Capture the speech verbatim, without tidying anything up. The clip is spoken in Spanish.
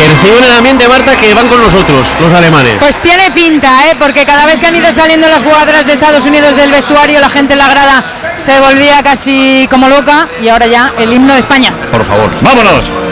Percibo en el ambiente, Marta, que van con nosotros, los alemanes. Pues tiene pinta, ¿eh? Porque cada vez que han ido saliendo las jugadoras de Estados Unidos del vestuario, la gente en la grada se volvía casi como loca, y ahora ya el himno de España. Por favor, ¡vámonos!